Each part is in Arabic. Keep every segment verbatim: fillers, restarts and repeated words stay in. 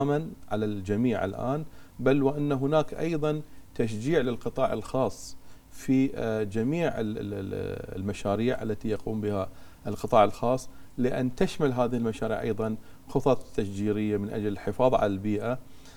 على الجميع الآن، بل وأن هناك أيضا تشجيع للقطاع الخاص في جميع المشاريع التي يقوم بها القطاع الخاص، لأن تشمل هذه المشاريع أيضا خطط تشجيرية من أجل الحفاظ على البيئة.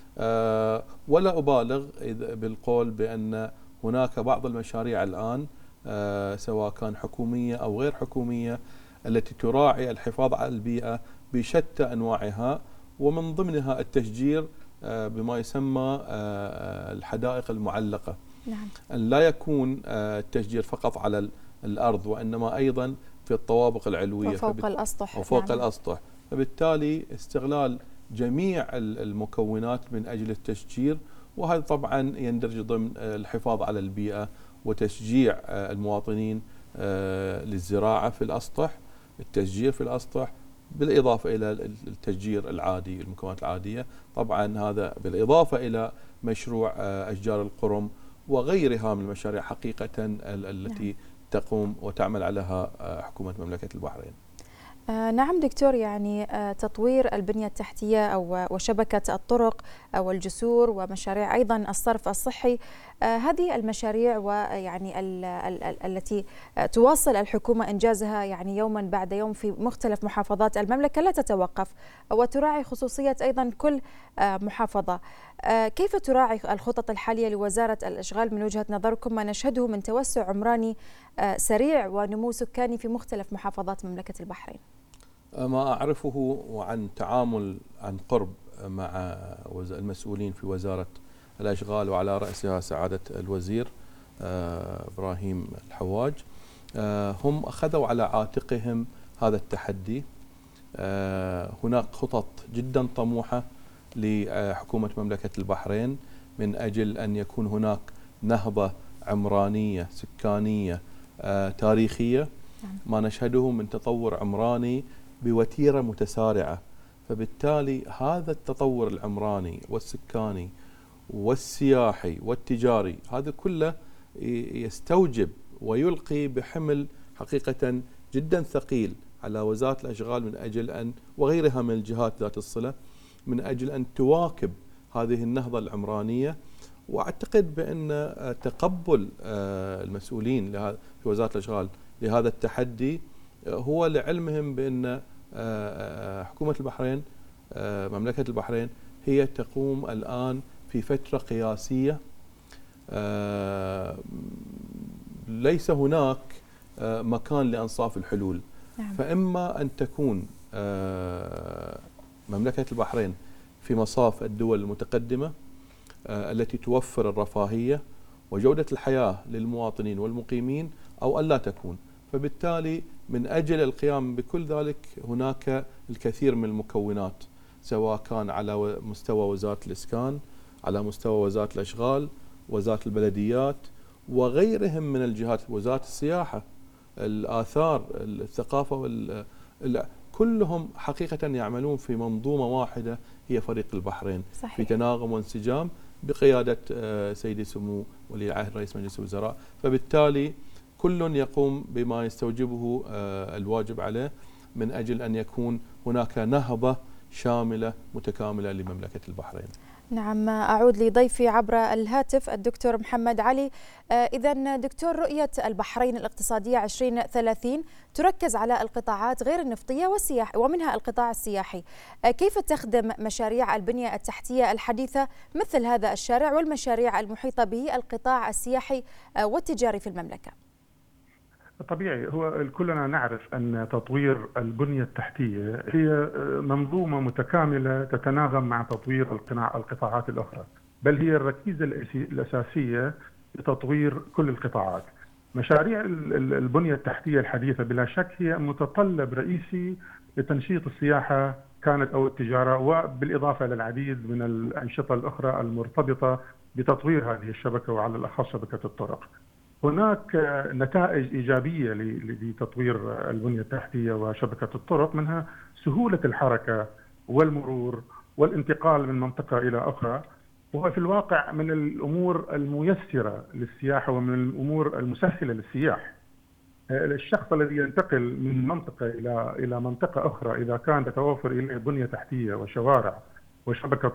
ولا أبالغ بالقول بأن هناك بعض المشاريع الآن سواء كان حكومية أو غير حكومية التي تراعي الحفاظ على البيئة بشتى أنواعها، ومن ضمنها التشجير بما يسمى الحدائق المعلقة. نعم. أن لا يكون التشجير فقط على الأرض، وإنما أيضا في الطوابق العلوية وفوق الأسطح. وفوق نعم. الأسطح. فبالتالي استغلال جميع المكونات من أجل التشجير، وهذا طبعا يندرج ضمن الحفاظ على البيئة وتشجيع المواطنين للزراعة في الأسطح، التشجير في الأسطح، بالإضافة إلى التشجير العادي، المكونات العادية طبعا، هذا بالإضافة إلى مشروع أشجار القرم وغيرها من المشاريع حقيقة التي نعم. تقوم وتعمل عليها حكومة مملكة البحرين. آه نعم دكتور، يعني آه تطوير البنية التحتية أو وشبكة الطرق أو الجسور ومشاريع أيضا الصرف الصحي، آه هذه المشاريع ويعني ال ال ال التي آه تواصل الحكومة إنجازها يعني يوما بعد يوم في مختلف محافظات المملكة لا تتوقف، وتراعي خصوصية أيضا كل آه محافظة. آه كيف تراعي الخطط الحالية لوزارة الإشغال من وجهة نظركم ما نشهده من توسع عمراني آه سريع ونمو سكاني في مختلف محافظات مملكة البحرين؟ ما أعرفه وعن تعامل عن قرب مع المسؤولين في وزارة الأشغال وعلى رأسها سعادة الوزير إبراهيم الحواج، هم أخذوا على عاتقهم هذا التحدي. هناك خطط جدا طموحة لحكومة مملكة البحرين من أجل أن يكون هناك نهضة عمرانية سكانية تاريخية، ما نشهده من تطور عمراني بوتيرة متسارعة. فبالتالي هذا التطور العمراني والسكاني والسياحي والتجاري هذا كله يستوجب ويلقي بحمل حقيقة جدا ثقيل على وزارة الأشغال من أجل أن وغيرها من الجهات ذات الصلة من أجل أن تواكب هذه النهضة العمرانية. وأعتقد بأن تقبل المسؤولين في وزارة الأشغال لهذا التحدي هو لعلمهم بأن حكومة البحرين مملكة البحرين هي تقوم الآن في فترة قياسية، ليس هناك مكان لأنصاف الحلول. نعم. فإما أن تكون مملكة البحرين في مصاف الدول المتقدمة التي توفر الرفاهية وجودة الحياة للمواطنين والمقيمين، أو أن لا تكون. فبالتالي من أجل القيام بكل ذلك هناك الكثير من المكونات، سواء كان على مستوى وزارة الإسكان، على مستوى وزارة الأشغال، وزارة البلديات، وغيرهم من الجهات، وزارة السياحة، الآثار، الثقافة، وال... كلهم حقيقة يعملون في منظومة واحدة هي فريق البحرين. صحيح. في تناغم وانسجام بقيادة سيدي سمو ولي العهد رئيس مجلس الوزراء. فبالتالي كل يقوم بما يستوجبه الواجب عليه من أجل أن يكون هناك نهضة شاملة متكاملة لمملكة البحرين. نعم، أعود لضيفي عبر الهاتف الدكتور محمد علي. إذن دكتور، رؤية البحرين الاقتصادية عشرين ثلاثين تركز على القطاعات غير النفطية والسياح ومنها القطاع السياحي، كيف تخدم مشاريع البنية التحتية الحديثة مثل هذا الشارع والمشاريع المحيطة به القطاع السياحي والتجاري في المملكة؟ طبيعي، هو كلنا نعرف أن تطوير البنية التحتية هي منظومة متكاملة تتناغم مع تطوير القطاعات الأخرى، بل هي الركيزة الأساسية لتطوير كل القطاعات. مشاريع البنية التحتية الحديثة بلا شك هي متطلب رئيسي لتنشيط السياحة كانت أو التجارة، وبالإضافة للعديد من الأنشطة الأخرى المرتبطة بتطوير هذه الشبكة وعلى الأخص شبكة الطرق. هناك نتائج إيجابية لتطوير البنية التحتية وشبكة الطرق، منها سهولة الحركة والمرور والانتقال من منطقة إلى أخرى، وهو في الواقع من الأمور الميسرة للسياحة ومن الأمور المسهلة للسياح. الشخص الذي ينتقل من منطقة إلى إلى منطقة أخرى إذا كان تتوفر إليه بنية تحتية وشوارع وشبكة